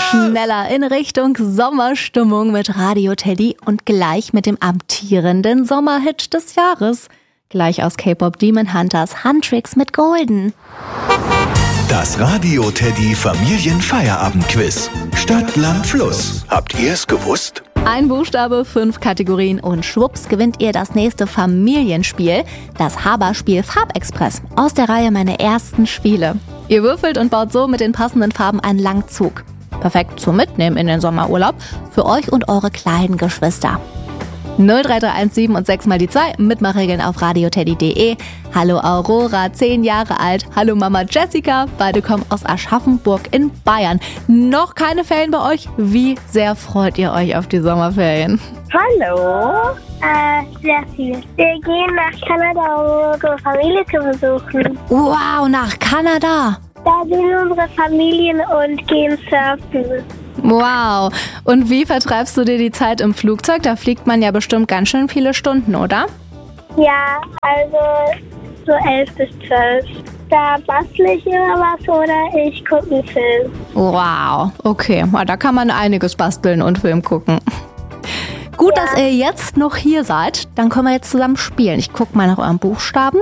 schneller in Richtung Sommerstimmung mit Radio Teddy und gleich mit dem amtierenden Sommerhit des Jahres. Gleich aus K-Pop Demon Hunters Huntrix mit Golden. Das Radio Teddy Familienfeierabendquiz. Stadt, Land, Fluss. Habt ihr es gewusst? Ein Buchstabe, 5 Kategorien und schwupps gewinnt ihr das nächste Familienspiel, das Haberspiel Farbexpress aus der Reihe Meine ersten Spiele. Ihr würfelt und baut so mit den passenden Farben einen Langzug. Perfekt zum Mitnehmen in den Sommerurlaub für euch und eure kleinen Geschwister. 03317 und 6 mal die 2, Mitmachregeln auf radioteddy.de. Hallo Aurora, 10 Jahre alt. Hallo Mama Jessica, beide kommen aus Aschaffenburg in Bayern. Noch keine Ferien bei euch? Wie sehr freut ihr euch auf die Sommerferien? Hallo. Sehr viel. Wir gehen nach Kanada, um unsere Familie zu besuchen. Wow, nach Kanada. Da sehen unsere Familien und gehen surfen. Wow. Und wie vertreibst du dir die Zeit im Flugzeug? Da fliegt man ja bestimmt ganz schön viele Stunden, oder? Ja, also so 11 bis 12. Da bastle ich immer was oder ich gucke einen Film. Wow, okay. Da kann man einiges basteln und Film gucken. Gut, dass ihr jetzt noch hier seid. Dann können wir jetzt zusammen spielen. Ich gucke mal nach euren Buchstaben.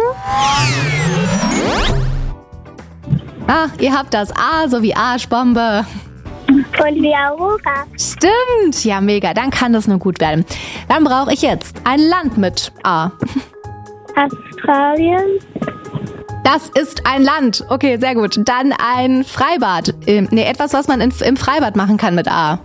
Ah, ihr habt das A sowie Arschbombe. Und wie Aurora. Stimmt, ja mega, dann kann das nur gut werden. Dann brauche ich jetzt ein Land mit A. Australien. Das ist ein Land. Okay, sehr gut. Dann ein Freibad. Etwas, was man im Freibad machen kann mit A.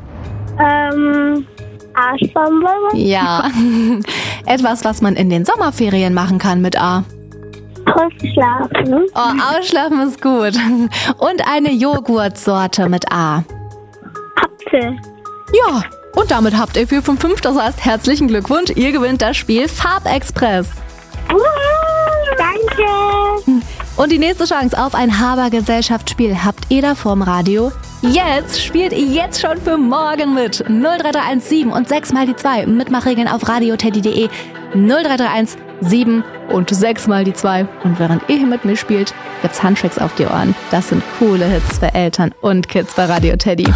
Arschbombe. Ja. Etwas, was man in den Sommerferien machen kann mit A. Ausschlafen. Oh, ausschlafen ist gut. Und eine Joghurtsorte mit A. Apfel. Ja, und damit habt ihr 4 von 5. Das heißt, herzlichen Glückwunsch. Ihr gewinnt das Spiel Farbexpress. Danke. Und die nächste Chance auf ein Haber-Gesellschaftsspiel habt ihr da vorm Radio. Jetzt spielt ihr jetzt schon für morgen mit. 03317 und 6 mal die 2. Mitmachregeln auf radioteddy.de. 03317 und 6 mal die 2. Und während ihr hier mit mir spielt, gibt's Huntrix auf die Ohren. Das sind coole Hits für Eltern und Kids bei Radio Teddy.